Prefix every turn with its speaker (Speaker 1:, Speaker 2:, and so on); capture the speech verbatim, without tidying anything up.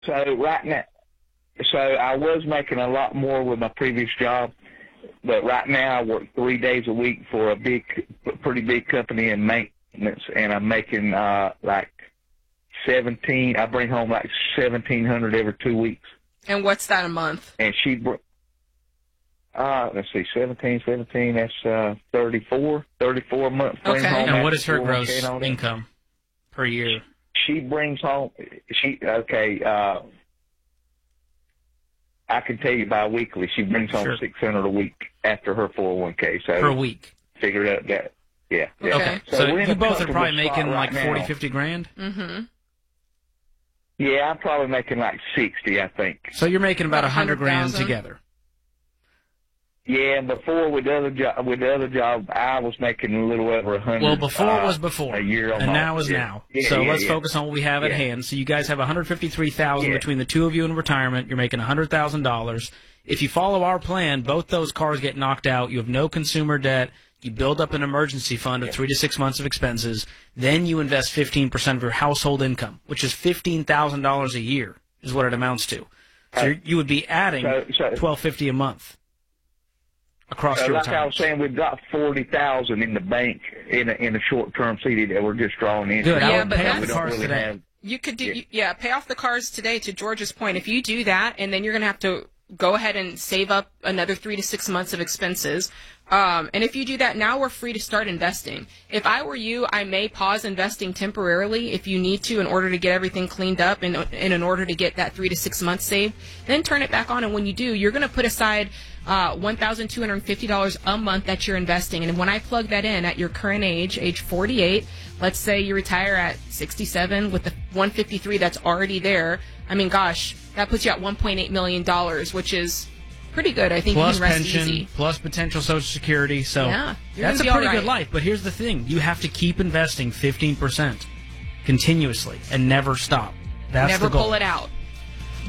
Speaker 1: So right now, so I was making a lot more with my previous job, but right now I work three days a week for a big, pretty big company in maintenance, and I'm making uh, like seventeen. I bring home like seventeen hundred every two weeks.
Speaker 2: And what's that a month?
Speaker 1: And she, br- uh, let's see, seventeen, seventeen. That's uh, thirty-four, thirty-four a month.
Speaker 2: Okay.
Speaker 1: Home
Speaker 3: And what is her
Speaker 1: four
Speaker 3: gross
Speaker 1: oh
Speaker 3: income per year?
Speaker 1: She brings home. She okay. Uh, I can tell you bi-weekly. She brings home
Speaker 3: Sure.
Speaker 1: six hundred a week after her four oh one k. So
Speaker 3: Per week.
Speaker 1: figured out that. Yeah. yeah.
Speaker 3: Okay.
Speaker 1: So,
Speaker 3: So,
Speaker 1: we're in
Speaker 3: you
Speaker 1: a
Speaker 3: both are
Speaker 1: comfortable
Speaker 3: probably
Speaker 1: spot
Speaker 3: making
Speaker 1: right
Speaker 3: like
Speaker 1: now.
Speaker 3: forty, fifty grand?
Speaker 2: Mm-hmm.
Speaker 1: Yeah, I'm probably making like sixty, I think.
Speaker 3: So you're making about
Speaker 2: About
Speaker 3: a hundred grand
Speaker 2: one hundred thousand?
Speaker 3: together.
Speaker 1: Yeah, and before with the other job, with the other job, I was making a little over a hundred.
Speaker 3: Well, before
Speaker 1: uh,
Speaker 3: was before,
Speaker 1: a year
Speaker 3: and
Speaker 1: almost.
Speaker 3: now is
Speaker 1: yeah.
Speaker 3: now.
Speaker 1: Yeah,
Speaker 3: so
Speaker 1: yeah,
Speaker 3: let's
Speaker 1: yeah.
Speaker 3: focus on what we have at
Speaker 1: Yeah.
Speaker 3: hand. So you guys have one hundred fifty-three thousand
Speaker 1: Yeah.
Speaker 3: between the two of you in retirement. You're making one hundred thousand dollars. If you follow our plan, both those cars get knocked out. You have no consumer debt. You build up an emergency fund of three to six months of expenses. Then you invest fifteen percent of your household income, which is fifteen thousand dollars a year, is what it amounts to. So
Speaker 1: Uh,
Speaker 3: you would be adding
Speaker 1: so- so-
Speaker 3: twelve fifty a month across
Speaker 1: So
Speaker 3: your
Speaker 1: like I
Speaker 3: retirement.
Speaker 1: was saying, we've got forty thousand in the bank in a, in a short term C D that we're just drawing in.
Speaker 3: Good. I
Speaker 2: Yeah,
Speaker 3: would
Speaker 2: but
Speaker 3: pay off
Speaker 2: that's-
Speaker 3: the
Speaker 1: We don't
Speaker 3: cars
Speaker 1: really
Speaker 3: today.
Speaker 1: have-
Speaker 2: You could do,
Speaker 1: Yeah.
Speaker 2: yeah. yeah, pay off the cars today, to George's point. If you do that, and then you're going to have to go ahead and save up another three to six months of expenses. Um, and if you do that, now we're free to start investing. If I were you, I may pause investing temporarily if you need to in order to get everything cleaned up and, and in order to get that three to six months saved. Then turn it back on, and when you do, you're going to put aside uh, one thousand two hundred fifty dollars a month that you're investing. And when I plug that in at your current age, age forty-eight, let's say you retire at sixty-seven with the one hundred fifty-three that's already there. I mean, gosh, that puts you at one point eight million dollars, which is pretty good. I think
Speaker 3: Plus
Speaker 2: you can rest
Speaker 3: pension,
Speaker 2: easy.
Speaker 3: plus potential Social Security. So
Speaker 2: Yeah, you're
Speaker 3: that's a
Speaker 2: gonna be
Speaker 3: pretty
Speaker 2: all
Speaker 3: good
Speaker 2: right.
Speaker 3: life. But here's the thing. You have to keep investing fifteen percent continuously and never stop. That's
Speaker 2: Never
Speaker 3: the goal.
Speaker 2: pull it out.